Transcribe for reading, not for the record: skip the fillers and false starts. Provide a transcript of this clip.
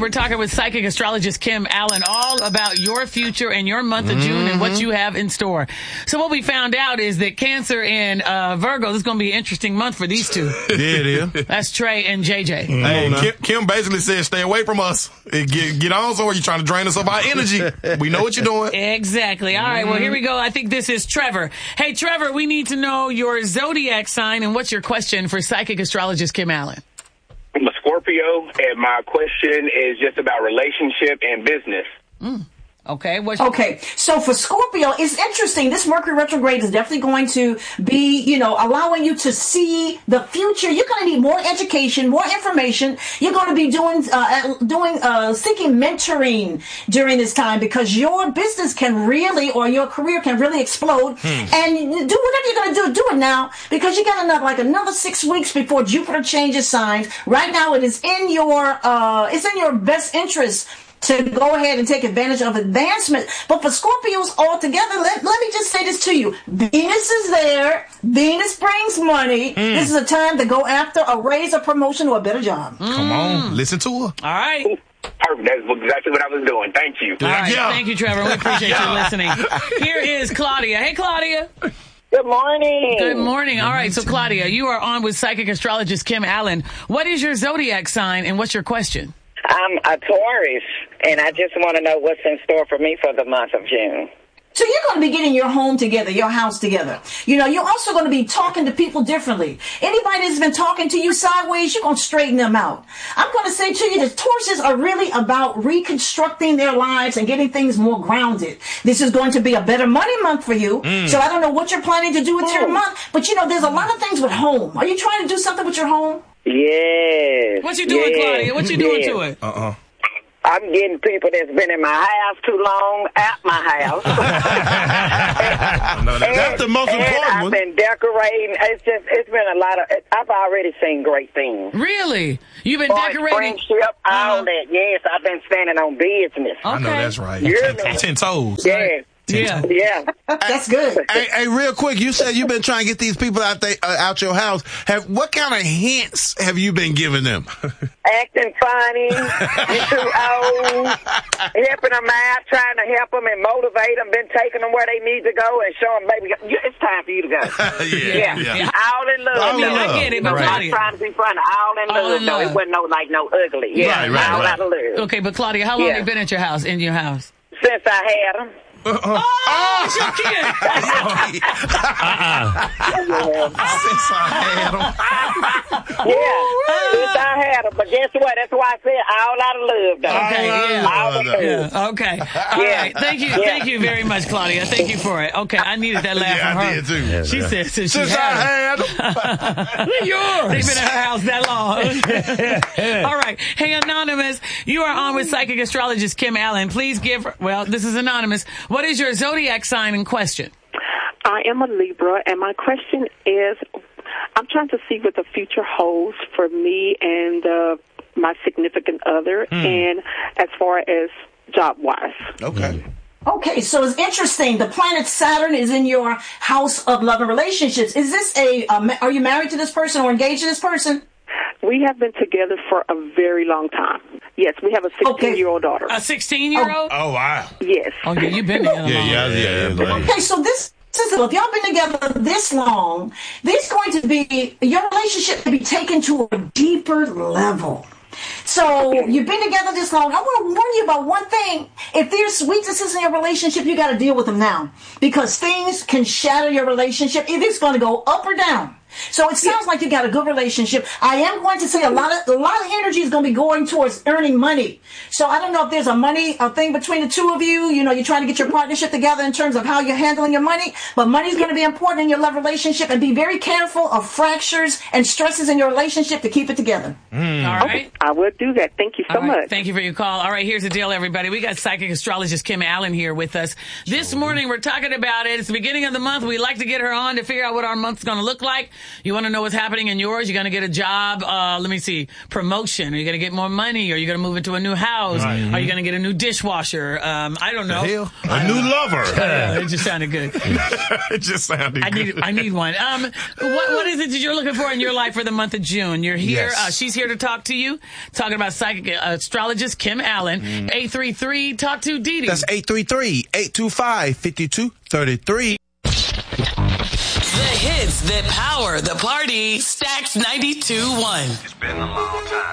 we're talking with psychic astrologist Kim Allen all about your future and your month of June and what you have in store. So what we found out is that Cancer and Virgo, this is going to be an interesting month for these two. Yeah, it is. That's Trey and JJ. Hey, Kim basically said, stay away from us. Get on somewhere. You're trying to drain us of our energy. We know what you're doing. Exactly. All right, well, here we go. I think this is Trevor. Hey, Trevor, we need to know your zodiac sign and what's your question for psychic astrologist Kim Allen. I'm a Scorpio, and my question is just about relationship and business. Okay. Okay. So for Scorpio, it's interesting. This Mercury retrograde is definitely going to be, allowing you to see the future. You're going to need more education, more information. You're going to be seeking mentoring during this time because your business can really, or your career can really explode. And do whatever you're going to do it now because you got another 6 weeks before Jupiter changes signs. Right now, it is in your best interest to go ahead and take advantage of advancement. But for Scorpios altogether, let me just say this to you. Venus is there. Venus brings money. This is a time to go after a raise, a promotion, or a better job. Come on. Listen to her. All right. Perfect. That's exactly what I was doing. Thank you. All right. Thank you, Trevor. We appreciate you listening. Here is Claudia. Hey, Claudia. Good morning. Good morning. All right. So, Claudia, you are on with psychic astrologist Kim Allen. What is your zodiac sign and what's your question? I'm a Taurus, and I just want to know what's in store for me for the month of June. So you're going to be getting your home together, your house together. You're also going to be talking to people differently. Anybody that's been talking to you sideways, you're going to straighten them out. I'm going to say to you that Tauruses are really about reconstructing their lives and getting things more grounded. This is going to be a better money month for you. So I don't know what you're planning to do with your month, but there's a lot of things with home. Are you trying to do something with your home? Yes. What you doing, Claudia? What you doing to it? I'm getting people that's been in my house too long out my house. That's the most important I've been decorating. It's been a lot of. I've already seen great things. Really? You've been decorating? Friendship, all that. Yes, I've been standing on business. I know that's right. You're 10 toes. Yes. Yeah. That's good. Hey, real quick, you said you've been trying to get these people out your house. What kind of hints have you been giving them? Acting funny, you're too old, helping them out, trying to help them and motivate them, been taking them where they need to go and show them, baby, it's time for you to go. Yeah. All in love. I get it, but Claudia. Not trying to be funny. All in love. No, it wasn't no ugly. Yeah, all out of love. Okay, but Claudia, how long have you been at your house, in your house? Since I had them. It's your kid. Since I had them. Since I had them. But guess what? That's why I said all out of love, though. Okay, all of love. Okay. All right. Thank you. Thank you very much, Claudia. Thank you for it. Okay, I needed that laugh from her. I did too. She said since I had them. They're yours. They've been at her house that long. All right. Hey, Anonymous, you are on with psychic astrologist Kim Allen. Please give her, this is Anonymous. What is your zodiac sign in question? I am a Libra, and my question is, I'm trying to see what the future holds for me and my significant other, and as far as job-wise. Okay, so it's interesting. The planet Saturn is in your house of love and relationships. Is this are you married to this person or engaged to this person? We have been together for a very long time. Yes, we have a 16-year-old daughter. A 16-year-old? Oh, wow. Yes. Oh, yeah, you've been together. Okay, so if y'all been together this long, there's going to be, your relationship to be taken to a deeper level. So you've been together this long. I want to warn you about one thing. If there's weaknesses in your relationship, you got to deal with them now, because things can shatter your relationship. Either it's going to go up or down. So it sounds like you got a good relationship. I am going to say a lot of energy is going to be going towards earning money. So I don't know if there's a thing between the two of you. You're trying to get your partnership together in terms of how you're handling your money. But money is going to be important in your love relationship, and be very careful of fractures and stresses in your relationship to keep it together. All right. Okay, I will do that. Thank you so much. Thank you for your call. All right, here's the deal, everybody. We got psychic astrologist Kim Allen here with us. This morning we're talking about it. It's the beginning of the month. We like to get her on to figure out what our month's going to look like. You want to know what's happening in yours? You're going to get a job. Let me see. Promotion. Are you going to get more money? Are you going to move into a new house? Are you going to get a new dishwasher? I don't know. A new lover. It just sounded good. It just sounded good. I need one. What is it that you're looking for in your life for the month of June? You're here. Yes. She's here to talk to you. Talking about psychic astrologist Kim Allen. 833 talk to Dee Dee. That's 833-825-5233. The hits that power the party. Stacks 92.1. It's been a long time.